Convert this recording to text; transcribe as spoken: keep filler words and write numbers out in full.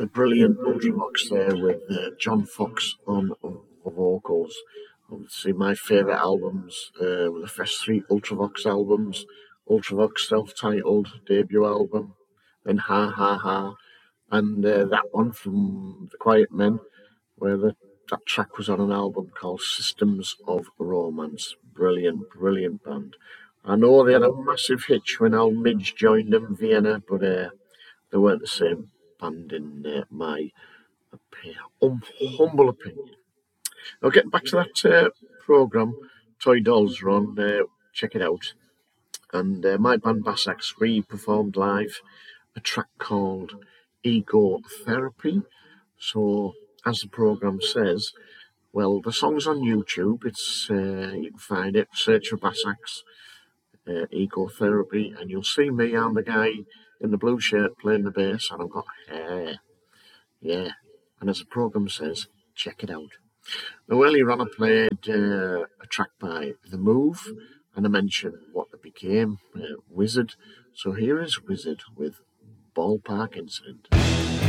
the brilliant Ultravox there with uh, John Fox on, on, on vocals. Obviously, my favourite albums uh, were the first three Ultravox albums. Ultravox self-titled debut album, then Ha Ha Ha, and uh, that one from The Quiet Men, where the, that track was on an album called Systems of Romance. Brilliant, brilliant band. I know they had a massive hitch when Al Midge joined them, Vienna, but uh, they weren't the same band in uh, my opi- um, humble opinion. Now, getting back to that uh, programme, Toy Dolls are on, uh, check it out. And uh, my band Bassax, we performed live a track called Ego Therapy. So, as the programme says, well, the song's on YouTube. It's uh, you can find it. Search for Bassax, uh, Ego Therapy, and you'll see me. I'm the guy in the blue shirt playing the bass, and I've got hair. Yeah, and as the programme says, check it out. Now, earlier on, I played uh, a track by The Move, and I mentioned what they became, uh, Wizard. So here is Wizard with Ballpark Incident.